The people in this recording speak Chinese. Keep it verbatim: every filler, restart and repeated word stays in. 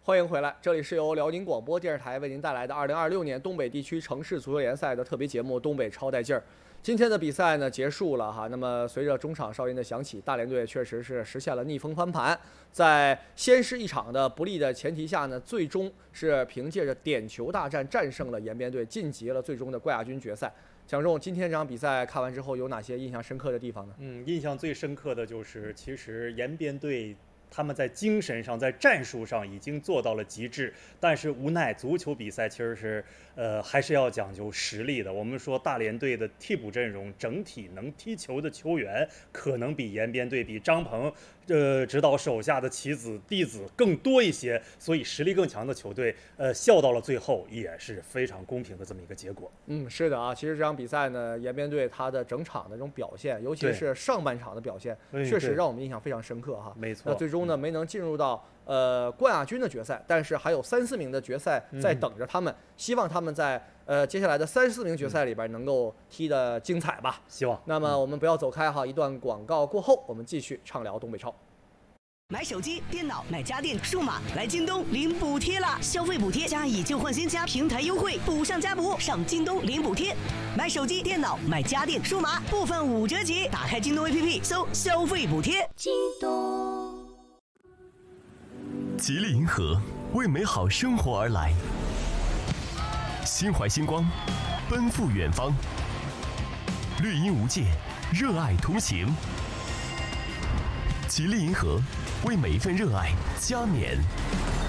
欢迎回来，这里是由辽宁广播电视台为您带来的二零二六年东北地区城市足球联赛的特别节目《东北超带劲儿》。今天的比赛呢结束了哈，那么随着中场哨音的响起，大连队确实是实现了逆风翻盘，在先失一场的不利的前提下呢，最终是凭借着点球大战战胜了延边队，晋级了最终的冠亚军决赛。蒋仲，今天这场比赛看完之后有哪些印象深刻的地方呢？ 嗯，印象最深刻的就是，其实延边队他们在精神上、在战术上已经做到了极致，但是无奈足球比赛其实是呃还是要讲究实力的。我们说大连队的替补阵容整体能踢球的球员可能比延边队、比张鹏呃指导手下的棋子弟子更多一些，所以实力更强的球队呃笑到了最后也是非常公平的这么一个结果。 嗯，是的啊，其实这场比赛呢，延边队他的整场的这种表现，尤其是上半场的表现，确实让我们印象非常深刻哈。 没错。 那最终呢没能进入到呃冠亚军的决赛，但是还有三四名的决赛在等着他们，嗯、希望他们在呃接下来的三四名决赛里边能够踢得精彩吧。 希望。 那么我们不要走开哈，一段广告过后，我们继续畅聊东北超。 买手机、电脑、买家电、数码，来京东领补贴啦！消费补贴加以旧换新加平台优惠，补上加补，上京东领补贴。买手机、电脑、买家电、数码，部分五折起。打开京东 A P P， 搜消费补贴。京东。 吉利银河为美好生活而来，心怀星光，奔赴远方。绿荫无界，热爱同行。吉利银河为每一份热爱加冕。